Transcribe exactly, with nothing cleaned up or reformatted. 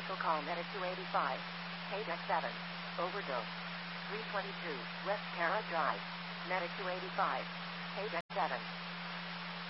Medical call Medic two eighty-five. Paydeck seven. Overdose. three twenty-two. West Cara Drive. Medic two eighty-five. Paydeck seven.